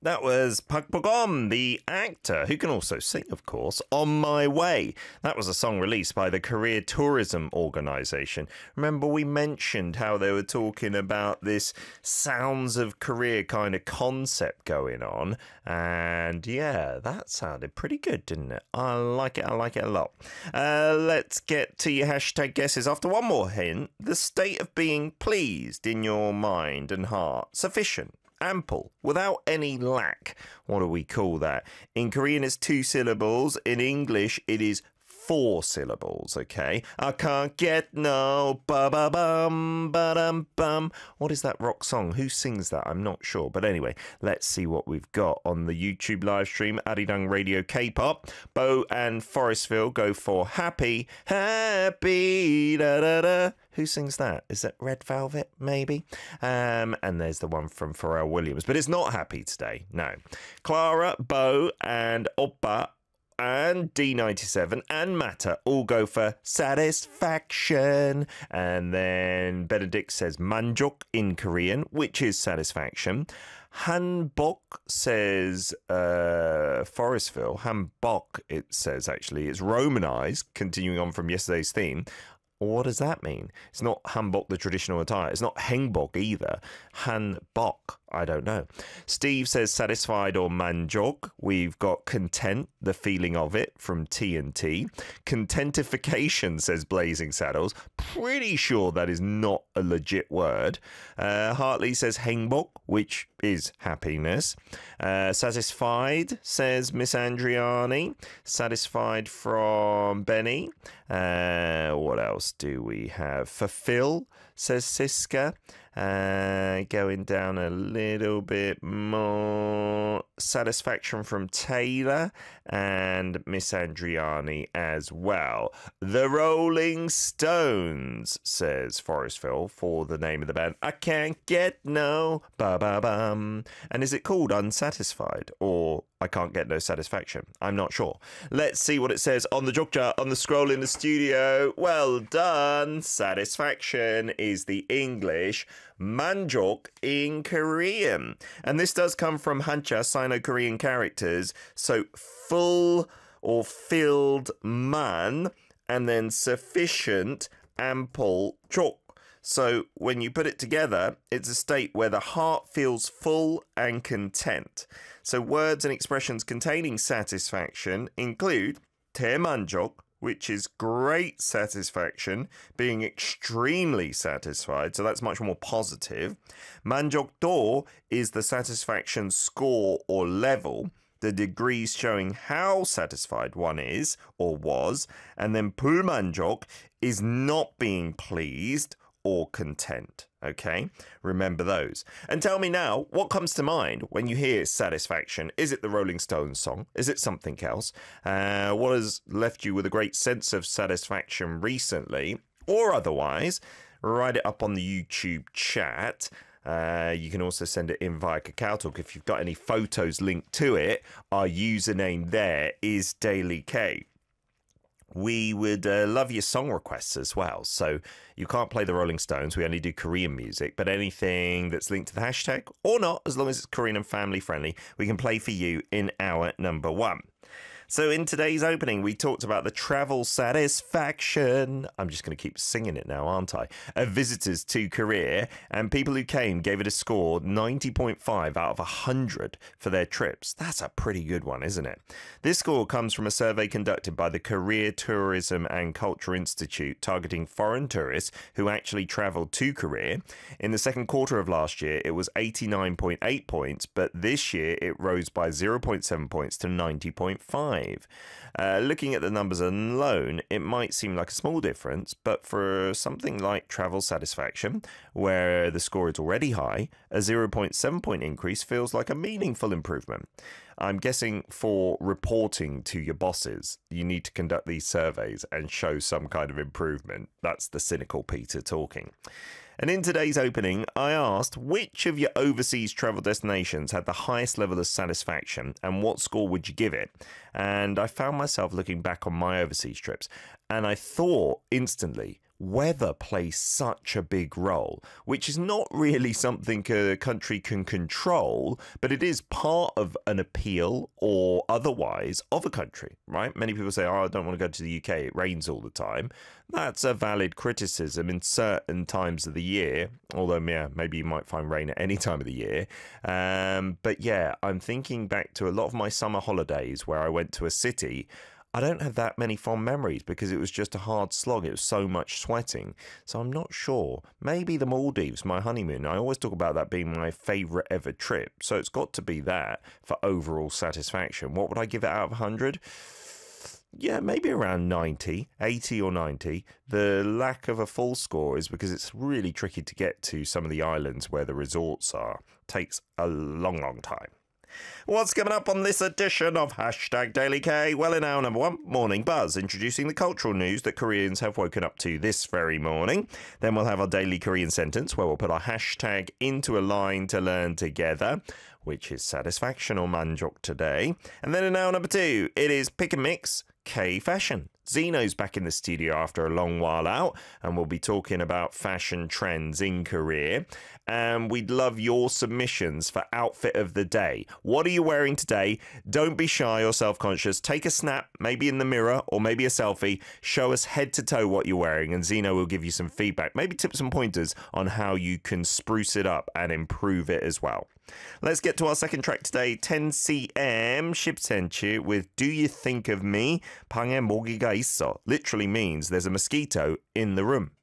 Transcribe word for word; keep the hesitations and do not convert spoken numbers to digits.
That was Park Bo-gum, the actor, who can also sing, of course, On My Way. That was a song released by the Korea Tourism Organisation. Remember, we mentioned how they were talking about this Sounds of Korea kind of concept going on. And yeah, that sounded pretty good, didn't it? I like it. I like it a lot. Uh, let's get to your hashtag guesses after one more hint. The state of being pleased in your mind and heart. Sufficient. Ample, without any lack. What do we call that? In Korean, it's two syllables. In English, it is four syllables, okay? I can't get no ba-ba-bum, ba-dum-bum. What is that rock song? Who sings that? I'm not sure. But anyway, let's see what we've got on the YouTube live stream. Arirang Radio K-pop. Bo and Forestville go for Happy, Happy, da-da-da. Who sings that? Is it Red Velvet, maybe? Um, and there's the one from Pharrell Williams. But it's not Happy today, no. Clara, Bo, and Oppa and D ninety-seven and Matter all go for Satisfaction. And then Benedict says Manjok in Korean, which is satisfaction. Hanbok says uh, Forestville. Hanbok, it says, actually. It's Romanized, continuing on from yesterday's theme. What does that mean? It's not hanbok, the traditional attire. It's not hengbok either. Hanbok, I don't know. Steve says satisfied or manjok. We've got content, the feeling of it, from T N T. Contentification, says Blazing Saddles. Pretty sure that is not a legit word. Uh, Hartley says hengbok, which is happiness. Uh, satisfied, says Miss Andriani. Satisfied from Benny. Uh, what else do we have? Fulfill, says Siska. Uh, going down a little bit more. Satisfaction from Taylor and Miss Andriani as well. The Rolling Stones, says Forestville, for the name of the band. I can't get no ba-ba-bum. And is it called Unsatisfied or I can't get no satisfaction? I'm not sure. Let's see what it says on the Jokja, on the scroll in the studio. Well done. Satisfaction is the English. Manjok in Korean. And this does come from Hancha, Sino-Korean characters. So full or filled man, and then sufficient, ample, jok. So when you put it together, it's a state where the heart feels full and content. So words and expressions containing satisfaction include 대만족, which is great satisfaction, being extremely satisfied. So that's much more positive. 만족도 is the satisfaction score or level, the degrees showing how satisfied one is or was. And then 불만족 is not being pleased or content. Okay, remember those. And tell me now, what comes to mind when you hear satisfaction? Is it the Rolling Stones song? Is it something else? Uh, what has left you with a great sense of satisfaction recently? Or otherwise, write it up on the YouTube chat. Uh, you can also send it in via KakaoTalk if you've got any photos linked to it. Our username there is Daily K. We would uh, love your song requests as well. So you can't play the Rolling Stones. We only do Korean music. But anything that's linked to the hashtag or not, as long as it's Korean and family friendly, we can play for you in hour number one. So in today's opening, we talked about the travel satisfaction. I'm just going to keep singing it now, aren't I? Of visitors to Korea, and people who came gave it a score ninety point five out of one hundred for their trips. That's a pretty good one, isn't it? This score comes from a survey conducted by the Korea Tourism and Culture Institute, targeting foreign tourists who actually travelled to Korea. In the second quarter of last year, it was eighty-nine point eight points, but this year it rose by zero point seven points to ninety point five. Uh, looking at the numbers alone, it might seem like a small difference, but for something like travel satisfaction, where the score is already high, a zero point seven point increase feels like a meaningful improvement. I'm guessing for reporting to your bosses, you need to conduct these surveys and show some kind of improvement. That's the cynical Peter talking. And in today's opening, I asked which of your overseas travel destinations had the highest level of satisfaction and what score would you give it? And I found myself looking back on my overseas trips and I thought instantly, weather plays such a big role, which is not really something a country can control, but it is part of an appeal or otherwise of a country, right? Many people say, oh, I don't want to go to the U K, it rains all the time. That's a valid criticism in certain times of the year, although, yeah, maybe you might find rain at any time of the year. Um, but yeah, I'm thinking back to a lot of my summer holidays where I went to a city. I don't have that many fond memories because it was just a hard slog. It was so much sweating. So I'm not sure. Maybe the Maldives, my honeymoon. I always talk about that being my favourite ever trip. So it's got to be that for overall satisfaction. What would I give it out of one hundred? Yeah, maybe around ninety, eighty or ninety. The lack of a full score is because it's really tricky to get to some of the islands where the resorts are. Takes a long, long time. What's coming up on this edition of Hashtag Daily K? Well, in hour number one, Morning Buzz, introducing the cultural news that Koreans have woken up to this very morning. Then we'll have our daily Korean sentence, where we'll put our hashtag into a line to learn together, which is satisfaction or manjok today. And then in hour number two, it is Pick and Mix K Fashion. Zeno's back in the studio after a long while out, and we'll be talking about fashion trends in Korea. And we'd love your submissions for outfit of the day. What are you wearing today? Don't be shy or self-conscious. Take a snap, maybe in the mirror or maybe a selfie. Show us head to toe what you're wearing, and Zeno will give you some feedback, maybe tips and pointers on how you can spruce it up and improve it as well. Let's get to our second track today, ten C M, 십센치 with Do You Think of Me? 방에 모기가 있어 literally means there's a mosquito in the room.